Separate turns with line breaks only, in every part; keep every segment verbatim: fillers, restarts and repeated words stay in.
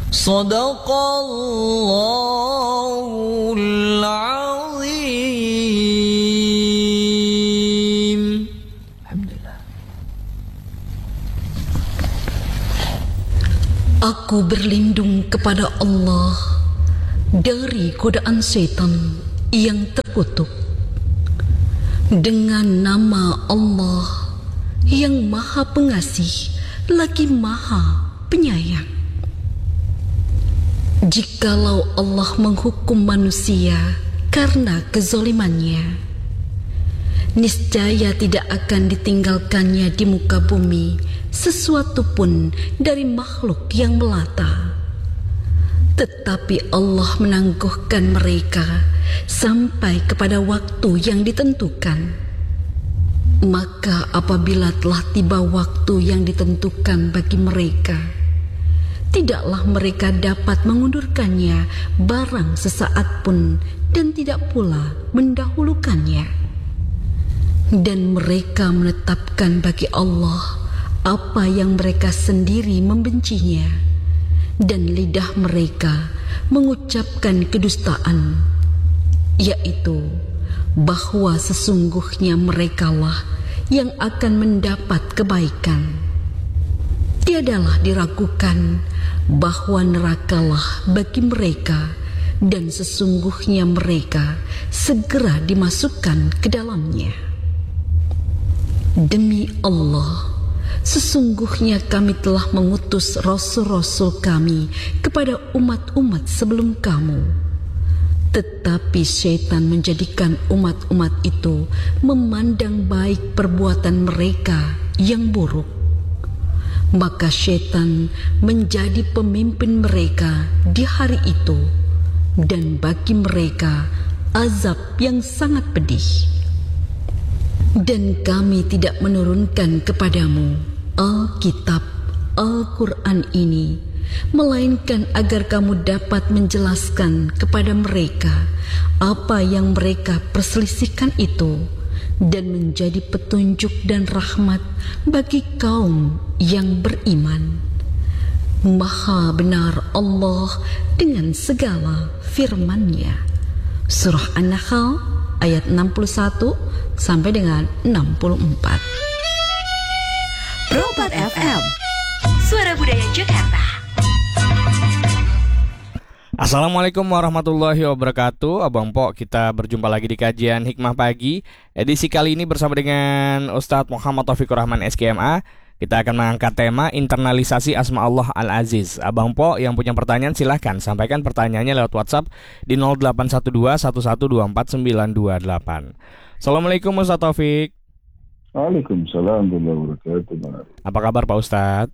Sadaqallahul azim. Alhamdulillah.
Aku berlindung kepada Allah dari godaan setan yang terkutuk. Dengan nama Allah yang Maha Pengasih lagi Maha Penyayang. Jikalau Allah menghukum manusia karena kezalimannya, niscaya tidak akan ditinggalkannya di muka bumi sesuatu pun dari makhluk yang melata. Tetapi Allah menangguhkan mereka sampai kepada waktu yang ditentukan. Maka apabila telah tiba waktu yang ditentukan bagi mereka, tidaklah mereka dapat mengundurkannya barang sesaat pun, dan tidak pula mendahulukannya. Dan mereka menetapkan bagi Allah apa yang mereka sendiri membencinya, dan lidah mereka mengucapkan kedustaan, yaitu bahwa sesungguhnya merekalah yang akan mendapat kebaikan. Tiadalah diragukan bahwa nerakalah bagi mereka, dan sesungguhnya mereka segera dimasukkan ke dalamnya. Demi Allah, sesungguhnya kami telah mengutus rasul-rasul kami kepada umat-umat sebelum kamu. Tetapi syaitan menjadikan umat-umat itu memandang baik perbuatan mereka yang buruk. Maka syaitan menjadi pemimpin mereka di hari itu, dan bagi mereka azab yang sangat pedih. Dan kami tidak menurunkan kepadamu Alkitab, Al-Quran ini, melainkan agar kamu dapat menjelaskan kepada mereka apa yang mereka perselisihkan itu, dan menjadi petunjuk dan rahmat bagi kaum yang beriman. Maha benar Allah dengan segala firman-Nya. Surah An-Nahl ayat enam puluh satu sampai dengan enam puluh empat.
Pro empat F M, Suara Budaya Jakarta.
Assalamualaikum warahmatullahi wabarakatuh. Abang Pok, kita berjumpa lagi di kajian Hikmah Pagi. Edisi kali ini bersama dengan Ustadz Muhammad Taufikur Rahman S K M A. Kita akan mengangkat tema internalisasi asma Allah Al-Aziz. Abang Pok yang punya pertanyaan silahkan sampaikan pertanyaannya lewat WhatsApp di nol delapan satu dua satu satu dua empat sembilan dua delapan. Assalamualaikum Ustadz Taufik.
Waalaikumsalam warahmatullahi wabarakatuh.
Apa kabar Pak Ustadz?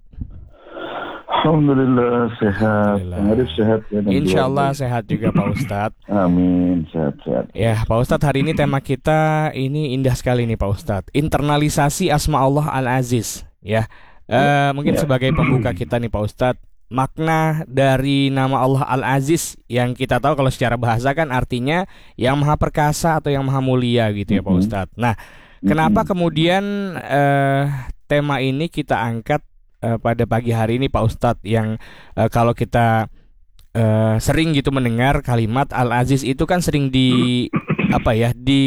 Alhamdulillah sehat. Arif sehat ya.
Insya Allah sehat juga Pak Ustadz.
Amin, sehat-sehat.
Ya Pak Ustadz, hari ini tema kita ini indah sekali nih Pak Ustadz. Internalisasi asma Allah Al-Aziz. Ya, uh, mungkin ya. Sebagai pembuka kita nih Pak Ustadz, makna dari nama Allah Al-Aziz yang kita tahu kalau secara bahasa kan artinya yang maha perkasa atau yang maha mulia gitu ya Pak Ustadz. Nah, kenapa kemudian uh, tema ini kita angkat Uh, pada pagi hari ini Pak Ustadz, yang uh, kalau kita uh, sering gitu mendengar kalimat Al-Aziz itu kan sering di apa ya di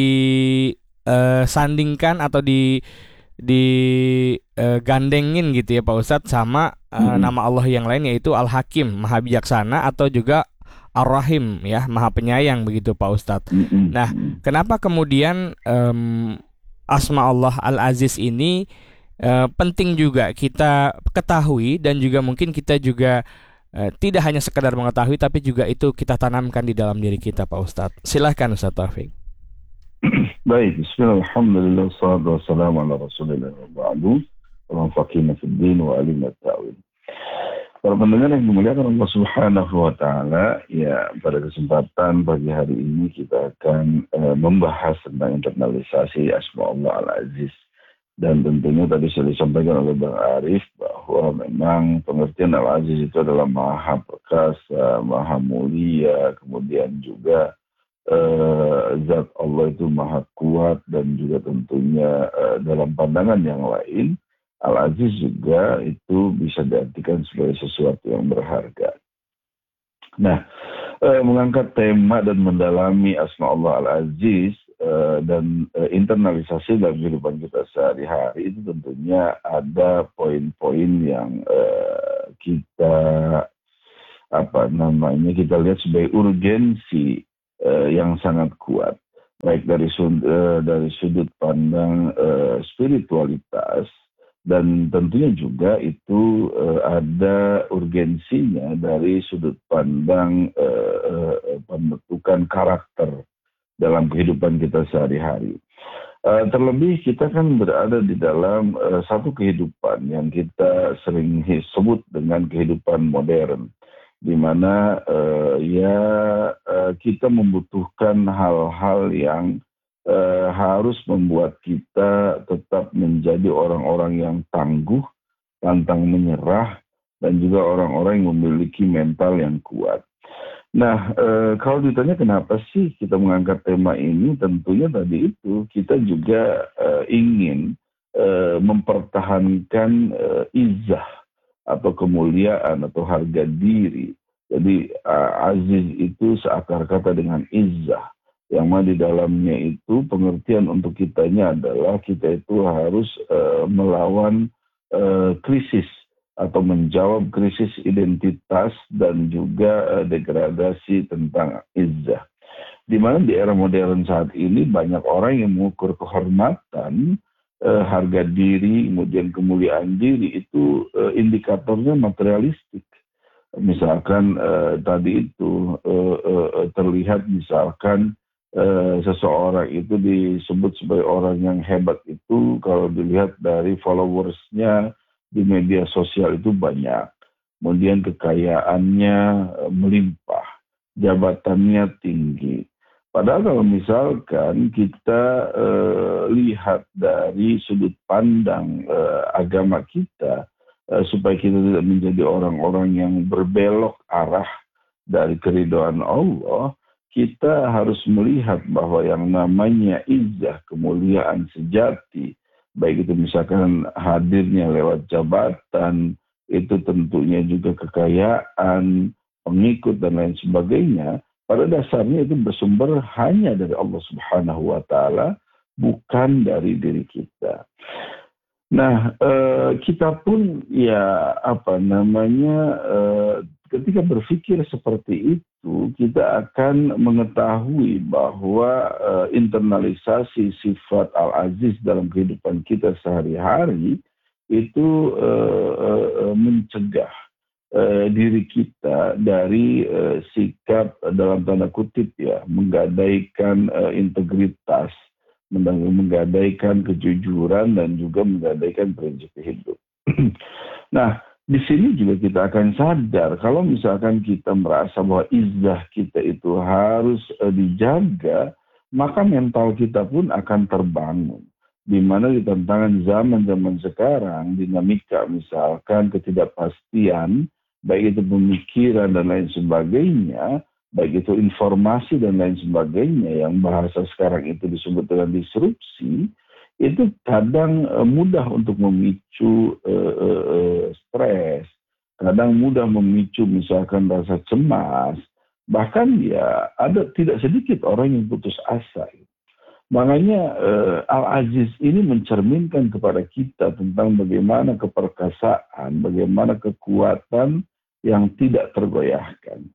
uh, sandingkan atau di di uh, gandengin gitu ya Pak Ustadz sama uh, hmm. nama Allah yang lain, yaitu Al-Hakim, Maha Bijaksana, atau juga Ar-Rahim ya, Maha Penyayang begitu Pak Ustadz. Hmm. Nah, kenapa kemudian um, asma Allah Al-Aziz ini Uh, penting juga kita ketahui, dan juga mungkin kita juga uh, tidak hanya sekedar mengetahui, tapi juga itu kita tanamkan di dalam diri kita Pak Ustadz. Silahkan Ustadz Taufik.
Baik, bismillah, alhamdulillah, salatu wassalamu ala rasulillah wa ba'du, wa faqihna fid din wa alimna ta'wil. Para pendengar yang dimuliakan Allah Subhanahu wa taala, ya pada kesempatan pagi hari ini kita akan uh, membahas tentang internalisasi asma Allah Al-Aziz. Dan tentunya tadi sudah disampaikan oleh Bang Arif bahwa memang pengertian Al-Aziz itu adalah maha perkasa, maha mulia, kemudian juga eh, zat Allah itu maha kuat, dan juga tentunya eh, dalam pandangan yang lain Al-Aziz juga itu bisa diartikan sebagai sesuatu yang berharga. Nah, eh, mengangkat tema dan mendalami Asma Allah Al-Aziz eh, dan eh, internalisasi dalam kehidupan kita sehari-hari itu tentunya ada poin-poin yang eh, kita apa namanya kita lihat sebagai urgensi eh, yang sangat kuat, baik dari sudut, eh, dari sudut pandang eh, spiritualitas, dan tentunya juga itu eh, ada urgensinya dari sudut pandang eh, eh, pembentukan karakter dalam kehidupan kita sehari-hari. Eh, terlebih kita kan berada di dalam eh, satu kehidupan yang kita sering sebut dengan kehidupan modern, di mana uh, ya uh, kita membutuhkan hal-hal yang uh, harus membuat kita tetap menjadi orang-orang yang tangguh, pantang menyerah, dan juga orang-orang yang memiliki mental yang kuat. Nah, uh, kalau ditanya kenapa sih kita mengangkat tema ini, tentunya tadi itu kita juga uh, ingin uh, mempertahankan uh, izah atau kemuliaan atau harga diri. Jadi uh, aziz itu seakar kata dengan izzah, yang mana di dalamnya itu pengertian untuk kitanya adalah kita itu harus uh, melawan uh, krisis atau menjawab krisis identitas dan juga uh, degradasi tentang izzah. Di mana di era modern saat ini banyak orang yang mengukur kehormatan, Uh, harga diri, kemudian kemuliaan diri itu uh, indikatornya materialistik. Misalkan uh, tadi itu uh, uh, terlihat misalkan uh, seseorang itu disebut sebagai orang yang hebat itu kalau dilihat dari followersnya di media sosial itu banyak. Kemudian kekayaannya uh, melimpah, jabatannya tinggi. Padahal kalau misalkan kita uh, lihat dari sudut pandang uh, agama kita, uh, supaya kita tidak menjadi orang-orang yang berbelok arah dari keridhaan Allah, kita harus melihat bahwa yang namanya izzah, kemuliaan sejati, baik itu misalkan hadirnya lewat jabatan, itu tentunya juga kekayaan, pengikut, dan lain sebagainya, pada dasarnya itu bersumber hanya dari Allah Subhanahu wa Ta'ala, bukan dari diri kita. Nah, eh, kita pun ya apa namanya eh, ketika berpikir seperti itu, kita akan mengetahui bahwa eh, internalisasi sifat Al-Aziz dalam kehidupan kita sehari-hari itu eh, eh, mencegah Uh, diri kita dari uh, sikap uh, dalam tanda kutip ya menggadaikan uh, integritas, menggadaikan kejujuran, dan juga menggadaikan prinsip hidup. Nah, di sini juga kita akan sadar kalau misalkan kita merasa bahwa izzah kita itu harus uh, dijaga, maka mental kita pun akan terbangun. Di mana di tantangan zaman-zaman sekarang, dinamika misalkan ketidakpastian, baik itu pemikiran dan lain sebagainya, baik itu informasi dan lain sebagainya, yang bahasa sekarang itu disebut dengan disrupsi, itu kadang uh, mudah untuk memicu uh, uh, stres, kadang mudah memicu misalkan rasa cemas, bahkan ya ada tidak sedikit orang yang putus asa. Makanya uh, Al-Aziz ini mencerminkan kepada kita tentang bagaimana keperkasaan, bagaimana kekuatan yang tidak tergoyahkan.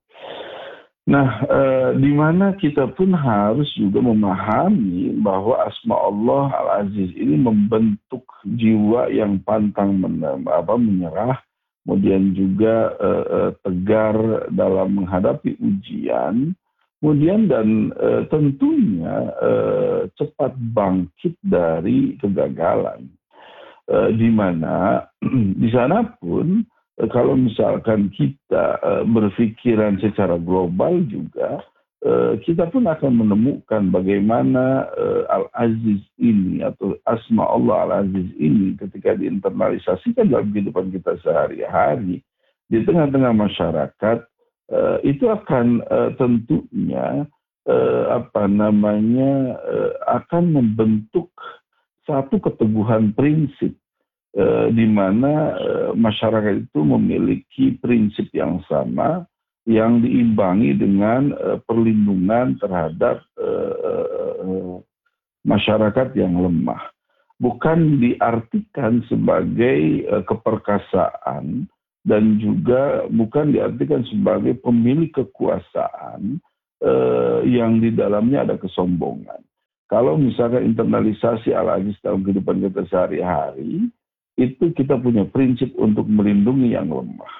Nah, eh, di mana kita pun harus juga memahami bahwa Asma Allah Al-Aziz ini membentuk jiwa yang pantang men- apa, menyerah, kemudian juga eh, eh, tegar dalam menghadapi ujian, kemudian dan eh, tentunya eh, cepat bangkit dari kegagalan. Eh, di mana di sana pun kalau misalkan kita uh, berpikiran secara global juga, uh, kita pun akan menemukan bagaimana uh, Al-Aziz ini atau Asma Allah Al-Aziz ini ketika diinternalisasikan dalam kehidupan kita sehari-hari di tengah-tengah masyarakat, uh, itu akan uh, tentunya uh, apa namanya uh, akan membentuk satu keteguhan prinsip, Uh, di mana uh, masyarakat itu memiliki prinsip yang sama, yang diimbangi dengan uh, perlindungan terhadap uh, uh, masyarakat yang lemah. Bukan diartikan sebagai uh, keperkasaan dan juga bukan diartikan sebagai pemilik kekuasaan uh, yang di dalamnya ada kesombongan. Kalau misalkan internalisasi al-aziz dalam kehidupan kita sehari-hari, itu kita punya prinsip untuk melindungi yang lemah,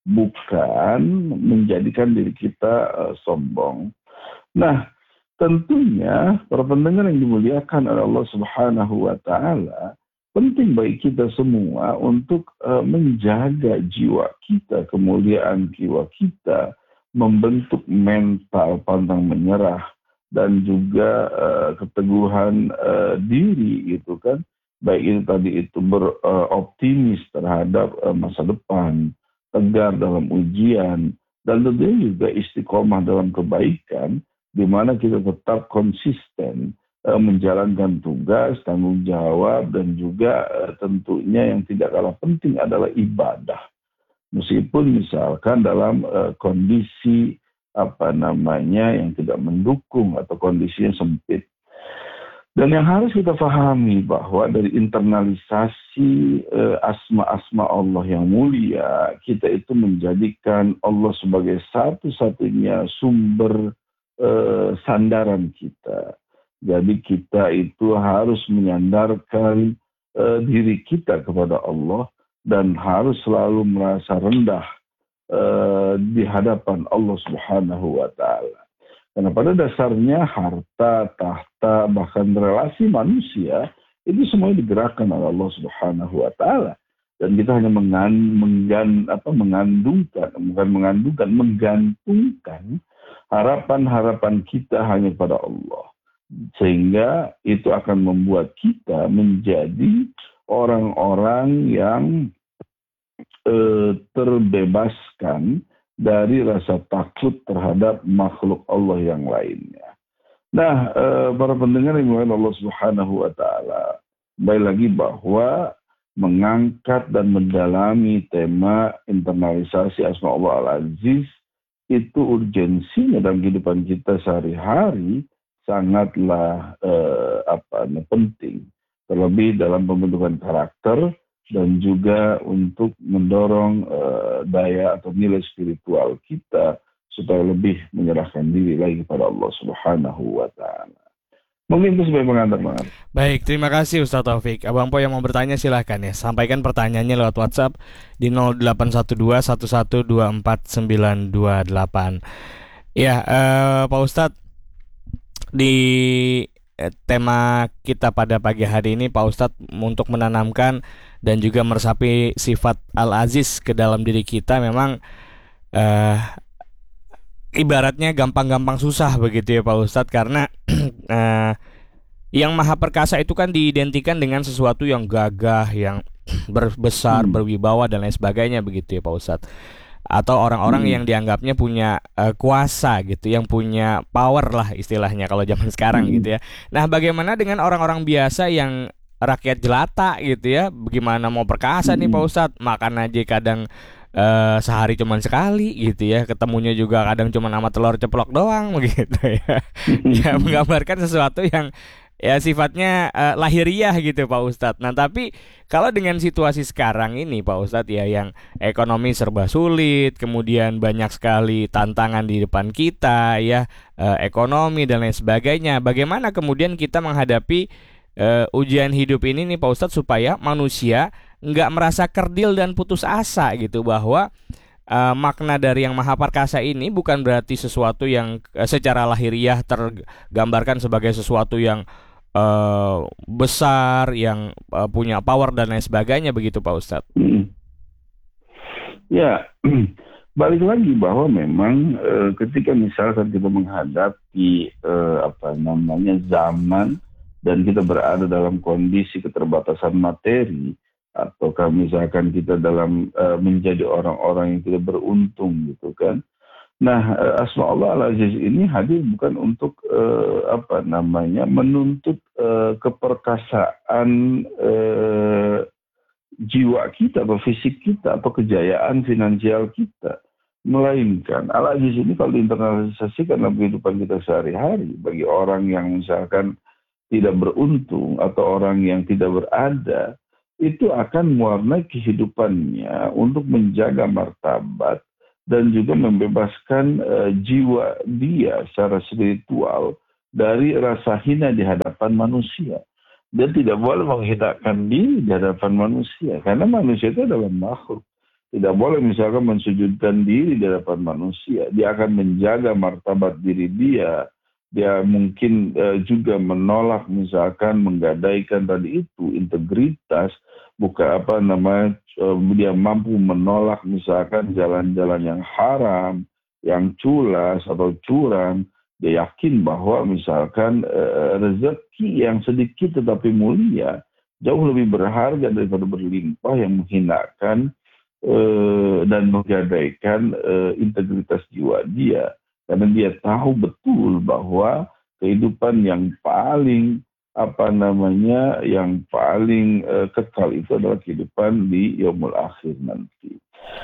bukan menjadikan diri kita uh, sombong. Nah, tentunya para pendengar yang dimuliakan oleh Allah Subhanahu wa taala, penting bagi kita semua untuk uh, menjaga jiwa kita, kemuliaan jiwa kita, membentuk mental pantang menyerah dan juga uh, keteguhan uh, diri gitu kan. Baik itu tadi itu beroptimis uh, terhadap uh, masa depan, tegar dalam ujian, dan tentunya juga istiqomah dalam kebaikan, di mana kita tetap konsisten uh, menjalankan tugas, tanggung jawab, dan juga uh, tentunya yang tidak kalah penting adalah ibadah. Meskipun misalkan dalam uh, kondisi apa namanya yang tidak mendukung atau kondisi yang sempit. Dan yang harus kita pahami bahwa dari internalisasi uh, asma-asma Allah yang mulia, kita itu menjadikan Allah sebagai satu-satunya sumber Uh, sandaran kita. Jadi kita itu harus menyandarkan uh, diri kita kepada Allah dan harus selalu merasa rendah uh, di hadapan Allah Subhanahu wa taala. Karena pada dasarnya harta, tahta, bahkan relasi manusia itu semuanya digerakkan oleh Allah Subhanahu wa taala. Dan kita hanya mengan, menggan, apa, mengandungkan, bukan mengandungkan, menggantungkan harapan-harapan kita hanya pada Allah. Sehingga itu akan membuat kita menjadi orang-orang yang eh, terbebaskan dari rasa takut terhadap makhluk Allah yang lainnya. Nah, eh, para pendengar yang dimuliakan Allah Subhanahu wa taala, baik lagi bahwa mengangkat dan mendalami tema internalisasi asma Allah Al-Aziz itu urgensinya dalam kehidupan kita sehari-hari sangatlah eh, apa penting, terlebih dalam pembentukan karakter dan juga untuk mendorong eh, daya atau nilai spiritual kita supaya lebih menyerahkan diri lagi kepada Allah Subhanahu wa taala. Mungkin itu sebagai pengantar, Bang.
Baik, terima kasih Ustaz Taufik. Abang Po yang mau bertanya silahkan ya. Sampaikan pertanyaannya lewat WhatsApp di nol delapan satu dua satu satu dua empat sembilan dua delapan. Ya, eh, Pak Ustadz, di eh, tema kita pada pagi hari ini Pak Ustadz untuk menanamkan dan juga meresapi sifat Al-Aziz ke dalam diri kita memang eh, ibaratnya gampang-gampang susah begitu ya Pak Ustadz, karena uh, yang maha perkasa itu kan diidentikan dengan sesuatu yang gagah, yang berbesar, hmm. berwibawa dan lain sebagainya begitu ya Pak Ustadz. Atau orang-orang hmm. yang dianggapnya punya uh, kuasa gitu, yang punya power lah istilahnya kalau zaman sekarang hmm. gitu ya. Nah, bagaimana dengan orang-orang biasa yang rakyat jelata gitu ya? Bagaimana mau perkasa hmm. nih Pak Ustadz? Makan aja kadang Uh, sehari cuman sekali gitu ya, ketemunya juga kadang cuman sama telur ceplok doang begitu ya. Ya menggambarkan sesuatu yang ya sifatnya uh, lahiriah gitu Pak Ustadz. Nah tapi kalau dengan situasi sekarang ini Pak Ustadz ya, yang ekonomi serba sulit, kemudian banyak sekali tantangan di depan kita ya, uh, ekonomi dan lain sebagainya, bagaimana kemudian kita menghadapi uh, ujian hidup ini nih Pak Ustadz supaya manusia nggak merasa kerdil dan putus asa gitu, bahwa uh, makna dari yang maha perkasa ini bukan berarti sesuatu yang uh, secara lahiriah tergambarkan sebagai sesuatu yang uh, besar, yang uh, punya power dan lain sebagainya begitu Pak Ustadz.
Hmm. Ya, balik lagi bahwa memang uh, ketika misalkan kita menghadapi uh, apa namanya zaman dan kita berada dalam kondisi keterbatasan materi, ataukah misalkan kita dalam uh, menjadi orang-orang yang tidak beruntung gitu kan. Nah, uh, asma Allah Al-Aziz ini hadir bukan untuk uh, apa namanya menuntut uh, keperkasaan uh, jiwa kita atau fisik kita atau kejayaan finansial kita. Melainkan Al-Aziz ini kalau diinternalisasikan dalam kehidupan kita sehari-hari, bagi orang yang misalkan tidak beruntung atau orang yang tidak berada, itu akan mewarnai kehidupannya untuk menjaga martabat dan juga membebaskan uh, jiwa dia secara spiritual dari rasa hina di hadapan manusia. Dia tidak boleh menghinakan diri di hadapan manusia, karena manusia itu adalah makhluk. Tidak boleh misalkan mensujudkan diri di hadapan manusia. Dia akan menjaga martabat diri dia. Dia mungkin uh, juga menolak misalkan menggadaikan tadi itu integritas, bukan apa namanya, uh, dia mampu menolak misalkan jalan-jalan yang haram, yang culas atau curang. Dia yakin bahwa misalkan uh, rezeki yang sedikit tetapi mulia jauh lebih berharga daripada berlimpah yang menghinakan uh, dan menggadaikan uh, integritas jiwa dia. Karena dia tahu betul bahwa kehidupan yang paling apa namanya yang paling uh, kekal itu adalah kehidupan di yaumul akhir nanti.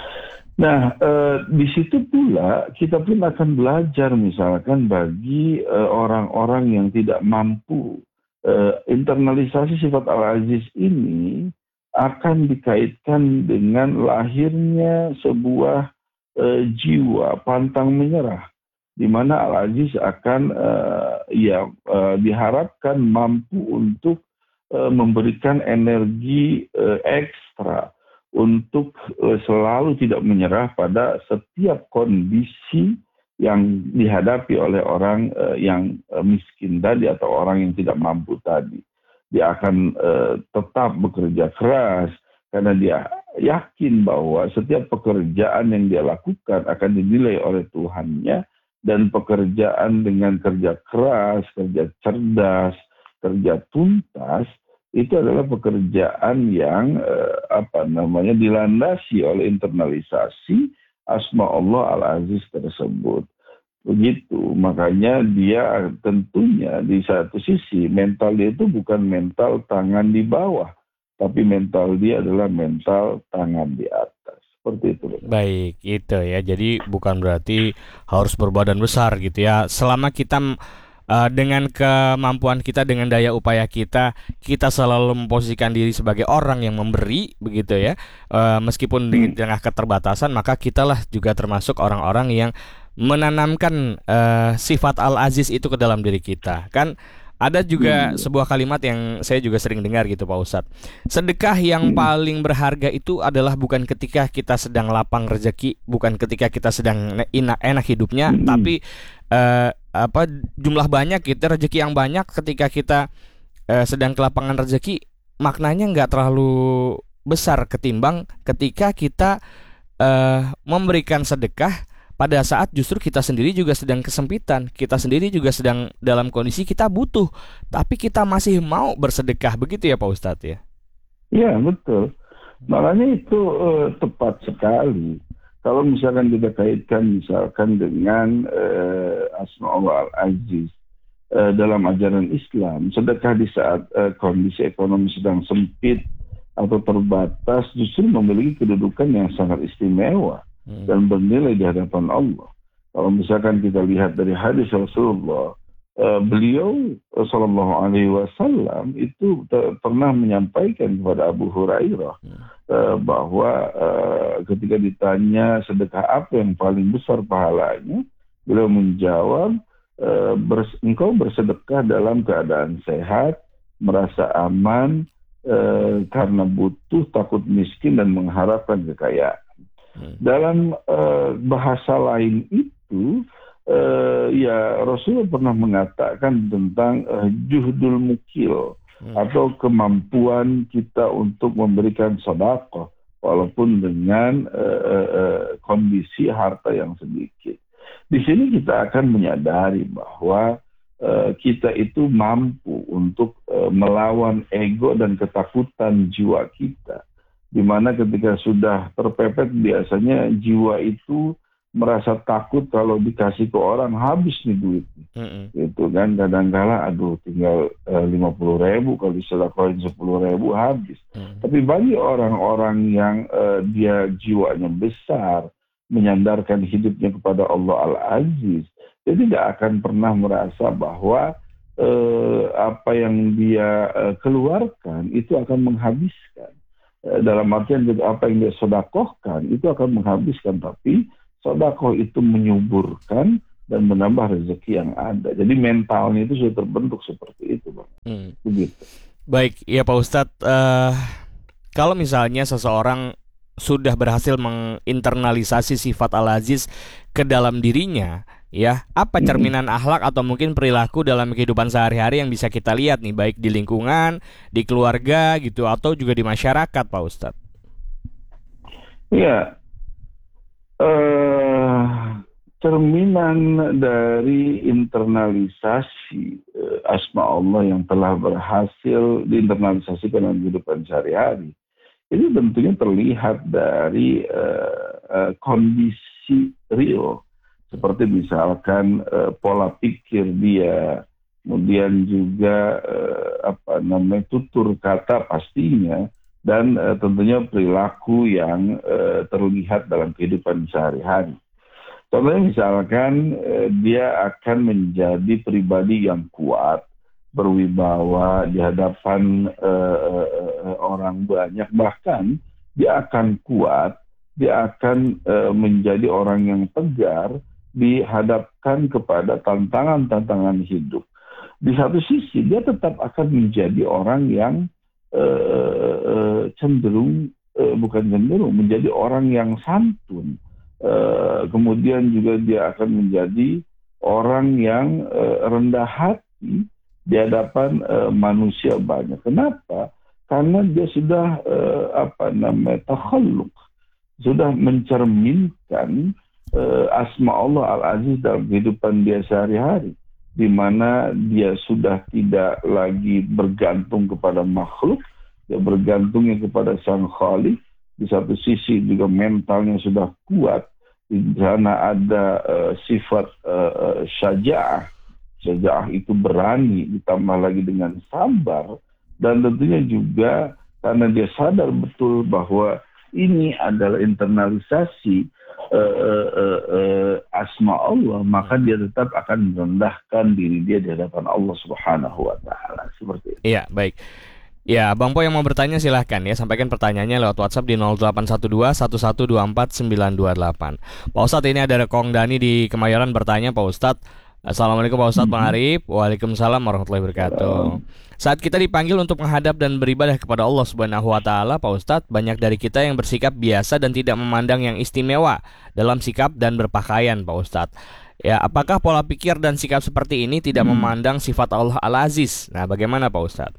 Nah, uh, di situ pula kita pun akan belajar misalkan bagi uh, orang-orang yang tidak mampu, uh, internalisasi sifat Al-Aziz ini akan dikaitkan dengan lahirnya sebuah uh, jiwa pantang menyerah, di mana Al-Aziz akan uh, ya uh, diharapkan mampu untuk uh, memberikan energi uh, ekstra untuk uh, selalu tidak menyerah pada setiap kondisi yang dihadapi oleh orang uh, yang uh, miskin tadi atau orang yang tidak mampu tadi. Dia akan uh, tetap bekerja keras karena dia yakin bahwa setiap pekerjaan yang dia lakukan akan dinilai oleh Tuhannya. Dan pekerjaan dengan kerja keras, kerja cerdas, kerja tuntas, itu adalah pekerjaan yang eh, apa namanya dilandasi oleh internalisasi asma Allah Al-Aziz tersebut. Begitu, makanya dia tentunya di satu sisi mental dia itu bukan mental tangan di bawah, tapi mental dia adalah mental tangan di atas. Seperti itu.
Baik, itu ya. Jadi bukan berarti harus berbadan besar gitu ya. Selama kita uh, dengan kemampuan kita, dengan daya upaya kita, kita selalu memposisikan diri sebagai orang yang memberi, begitu ya. Uh, meskipun di tengah keterbatasan, maka kitalah juga termasuk orang-orang yang menanamkan uh, sifat Al-Aziz itu ke dalam diri kita. Kan ada juga hmm. sebuah kalimat yang saya juga sering dengar gitu Pak Ustadz. Sedekah yang hmm. paling berharga itu adalah bukan ketika kita sedang lapang rezeki, bukan ketika kita sedang enak, enak hidupnya, hmm. tapi uh, apa jumlah banyak gitu, rezeki yang banyak ketika kita uh, sedang kelapangan rezeki, maknanya nggak terlalu besar ketimbang ketika kita uh, memberikan sedekah pada saat justru kita sendiri juga sedang kesempitan, kita sendiri juga sedang dalam kondisi kita butuh, tapi kita masih mau bersedekah, begitu ya Pak Ustadz ya?
Iya betul, makanya itu uh, tepat sekali. Kalau misalkan kita kaitkan misalkan dengan uh, asma Allah Al-Aziz uh, dalam ajaran Islam, sedekah di saat uh, kondisi ekonomi sedang sempit atau terbatas justru memiliki kedudukan yang sangat istimewa dan bernilai di hadapan Allah. Kalau misalkan kita lihat dari hadis Rasulullah, uh, beliau Sallallahu Alaihi Wasallam itu ter- pernah menyampaikan kepada Abu Hurairah uh, bahwa uh, ketika ditanya sedekah apa yang paling besar pahalanya, beliau menjawab, uh, bers- engkau bersedekah dalam keadaan sehat, merasa aman, uh, karena butuh, takut miskin dan mengharapkan kekayaan. Dalam uh, bahasa lain itu, uh, ya Rasulullah pernah mengatakan tentang uh, juhdul mukil hmm. atau kemampuan kita untuk memberikan sedekah walaupun dengan uh, uh, kondisi harta yang sedikit. Di sini kita akan menyadari bahwa uh, kita itu mampu untuk uh, melawan ego dan ketakutan jiwa kita. Di mana ketika sudah terpepet biasanya jiwa itu merasa takut kalau dikasih ke orang habis nih duit, mm-hmm. gitu kan. Kadang-kala aduh tinggal uh, lima puluh ribu kalau disedekahin sepuluh ribu habis. Mm-hmm. Tapi bagi orang-orang yang uh, dia jiwanya besar, menyandarkan hidupnya kepada Allah Al-Aziz, dia tidak akan pernah merasa bahwa eh, apa yang dia eh, keluarkan itu akan menghabiskan. Eh, dalam artian apa yang dia sedekahkan itu akan menghabiskan, tapi sedekah itu menyuburkan dan menambah rezeki yang ada. Jadi mentalnya itu sudah terbentuk seperti itu, Bang.
Hmm.
Begitu.
Baik, ya Pak Ustadz, uh, kalau misalnya seseorang sudah berhasil menginternalisasi sifat Al-Aziz ke dalam dirinya, ya, apa cerminan akhlak atau mungkin perilaku dalam kehidupan sehari-hari yang bisa kita lihat nih, baik di lingkungan, di keluarga gitu, atau juga di masyarakat, Pak Ustadz?
Ya, uh, cerminan dari internalisasi uh, asma Allah yang telah berhasil diinternalisasikan dalam kehidupan sehari-hari, ini tentunya terlihat dari uh, uh, kondisi real, seperti misalkan uh, pola pikir dia, kemudian juga uh, apa namanya tutur kata pastinya, dan uh, tentunya perilaku yang uh, terlihat dalam kehidupan sehari-hari. Contohnya misalkan eh, dia akan menjadi pribadi yang kuat, berwibawa di hadapan eh, eh, orang banyak, bahkan dia akan kuat, dia akan eh, menjadi orang yang tegar dihadapkan kepada tantangan-tantangan hidup. Di satu sisi dia tetap akan menjadi orang yang eh, eh, cenderung, eh, bukan cenderung, menjadi orang yang santun. Uh, kemudian juga dia akan menjadi orang yang uh, rendah hati di hadapan uh, manusia banyak. Kenapa? Karena dia sudah uh, apa namanya takhalluk, sudah mencerminkan uh, asma Allah Al-Aziz dalam kehidupan dia sehari-hari, di mana dia sudah tidak lagi bergantung kepada makhluk, dia bergantungnya kepada Sang Khalik. Di satu sisi juga mentalnya sudah kuat. Di sana ada uh, sifat uh, syaja'ah. Syaja'ah itu berani, ditambah lagi dengan sabar. Dan tentunya juga karena dia sadar betul bahwa ini adalah internalisasi uh, uh, uh, uh, asma Allah, maka dia tetap akan merendahkan diri dia di hadapan Allah Subhanahu wa Ta'ala. Seperti itu.
Iya, baik. Ya, Bang Po yang mau bertanya silahkan ya, sampaikan pertanyaannya lewat WhatsApp di nol delapan satu dua satu satu dua empat sembilan dua delapan. Pak Ustadz, ini ada Kong Dani di Kemayoran bertanya, Pak Ustadz. Assalamualaikum Pak Ustadz, Bang Arif. Waalaikumsalam warahmatullahi wabarakatuh. Saat kita dipanggil untuk menghadap dan beribadah kepada Allah Subhanahu wa Ta'ala, Pak Ustadz, banyak dari kita yang bersikap biasa dan tidak memandang yang istimewa dalam sikap dan berpakaian, Pak Ustadz. Ya, apakah pola pikir dan sikap seperti ini tidak memandang sifat Allah Al-Aziz? Nah, bagaimana Pak Ustadz?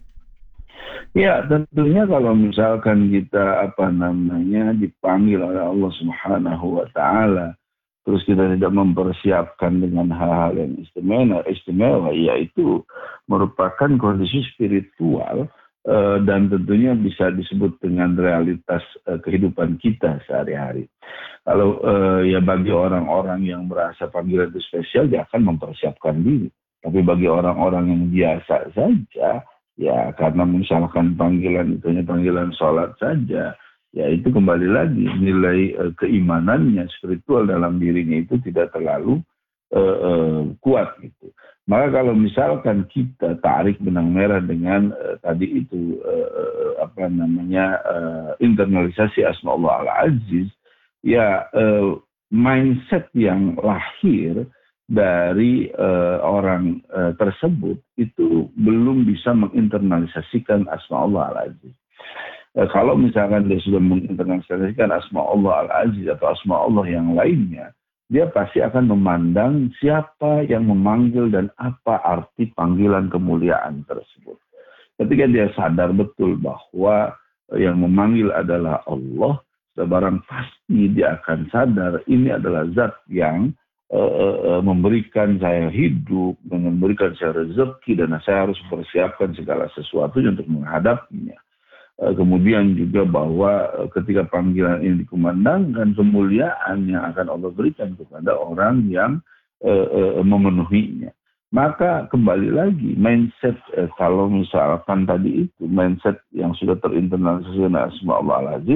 Ya, tentunya kalau misalkan kita apa namanya dipanggil oleh Allah Subhanahu wa Ta'ala, terus kita tidak mempersiapkan dengan hal-hal yang istimewa, istimewa, yaitu merupakan kondisi spiritual eh, dan tentunya bisa disebut dengan realitas eh, kehidupan kita sehari-hari. Kalau eh, ya bagi orang-orang yang merasa panggilan itu spesial, dia akan mempersiapkan diri. Tapi bagi orang-orang yang biasa saja, ya karena misalkan panggilan itu hanya panggilan sholat saja, ya itu kembali lagi nilai uh, keimanannya, spiritual dalam dirinya itu tidak terlalu uh, uh, kuat gitu. Maka kalau misalkan kita tarik benang merah dengan uh, tadi itu uh, uh, apa namanya uh, internalisasi asma Allah Al-Aziz, ya uh, mindset yang lahir dari uh, orang uh, tersebut itu belum bisa menginternalisasikan asma Allah Al-Aziz. Uh, kalau misalkan dia sudah menginternalisasikan asma Allah Al-Aziz atau asma Allah yang lainnya, dia pasti akan memandang siapa yang memanggil dan apa arti panggilan kemuliaan tersebut. Ketika dia sadar betul bahwa uh, yang memanggil adalah Allah, sebarang pasti dia akan sadar ini adalah zat yang Uh, uh, memberikan saya hidup, memberikan saya rezeki, dan saya harus persiapkan segala sesuatu untuk menghadapinya. Uh, kemudian juga bahwa uh, ketika panggilan ini dikumandangkan, kemuliaan yang akan Allah berikan kepada orang yang uh, uh, memenuhinya. Maka kembali lagi mindset uh, kalau misalkan tadi itu mindset yang sudah terinternalisasi dengan asma Allah Al-Aziz,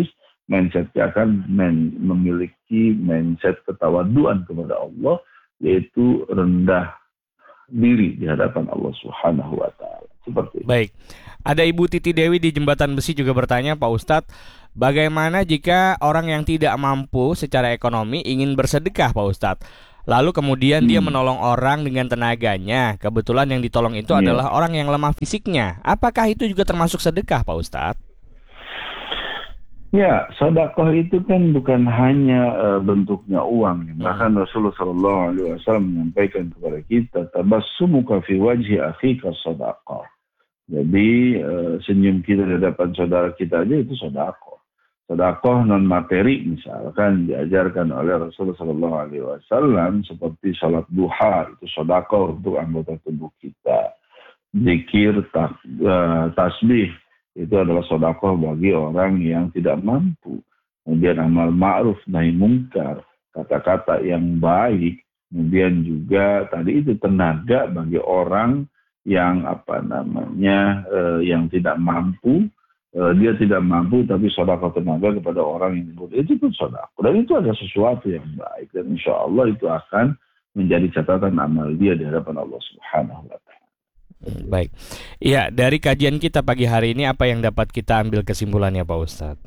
mindsetnya akan men- memiliki mindset ketawaduan kepada Allah, yaitu rendah diri di hadapan Allah Subhanahu wa taala. Seperti itu.
Baik. Ada Ibu Titi Dewi di Jembatan Besi juga bertanya, Pak Ustadz, bagaimana jika orang yang tidak mampu secara ekonomi ingin bersedekah, Pak Ustadz? Lalu kemudian hmm. dia menolong orang dengan tenaganya. Kebetulan yang ditolong itu
yeah.
adalah orang yang lemah fisiknya. Apakah itu juga termasuk sedekah, Pak Ustadz?
Ya, sedekah itu kan bukan hanya uh, bentuknya uang. Hmm. Bahkan Rasulullah shallallahu alaihi wasallam menyampaikan kepada kita, tabassumuka fi wajhi akhika sedekah. Jadi uh, senyum kita di hadapan saudara kita aja itu sedekah. Sedekah non materi misalkan diajarkan oleh Rasulullah shallallahu alaihi wasallam seperti salat duha, itu sedekah untuk anggota tubuh kita. Zikir, tak, uh, tasbih itu adalah sedekah bagi orang yang tidak mampu. Kemudian amal ma'ruf nahi mungkar, kata-kata yang baik, kemudian juga tadi itu tenaga bagi orang yang apa namanya eh, yang tidak mampu, eh, dia tidak mampu tapi sedekah tenaga kepada orang yang dibutuhkan, itu pun sedekah, dan itu adalah sesuatu yang baik, dan insya Allah itu akan menjadi catatan amal dia di hadapan Allah Subhanahu wa taala.
Baik. Ya, dari kajian kita pagi hari ini apa yang dapat kita ambil kesimpulannya, Pak Ustadz?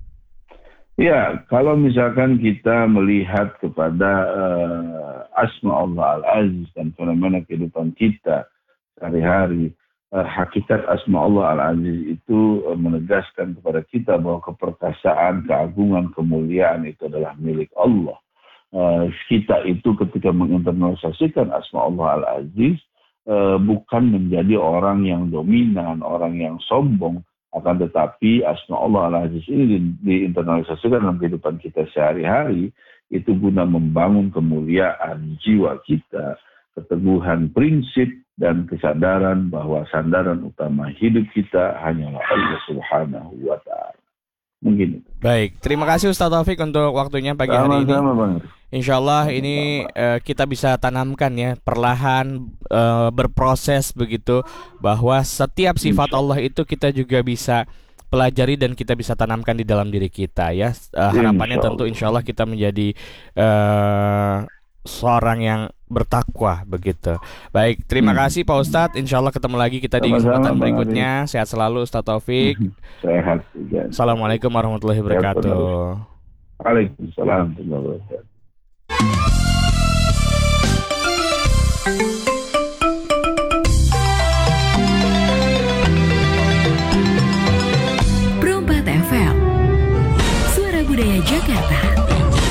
Ya, kalau misalkan kita melihat kepada uh, asma Allah Al-Aziz dan fenomena kehidupan kita sehari-hari, uh, hakikat asma Allah Al-Aziz itu uh, menegaskan kepada kita bahwa keperkasaan, keagungan, kemuliaan itu adalah milik Allah. Uh, kita itu ketika menginternalisasikan asma Allah Al-Aziz, uh, bukan menjadi orang yang dominan, orang yang sombong, akan tetapi asma Allah Al-Aziz ini di, diinternalisasikan dalam kehidupan kita sehari-hari, itu guna membangun kemuliaan jiwa kita, keteguhan prinsip, dan kesadaran bahwa sandaran utama hidup kita hanyalah Allah Subhanahu wa ta'ala. Mungkin itu.
Baik, terima kasih Ustaz Taufik untuk waktunya pagi hari ini.
Sama-sama, Bang.
Insya Allah ini uh, kita bisa tanamkan ya, perlahan uh, berproses begitu, bahwa setiap sifat Allah itu kita juga bisa pelajari dan kita bisa tanamkan di dalam diri kita ya. Uh, harapannya insya tentu insya Allah kita menjadi uh, seorang yang bertakwa begitu. Baik, terima hmm. kasih Pak Ustadz. Insya Allah ketemu lagi kita di kesempatan berikutnya. Sehat selalu Ustadz Taufik.
Sehat.
Assalamualaikum warahmatullahi wabarakatuh.
Waalaikumsalam warahmatullahi wabarakatuh.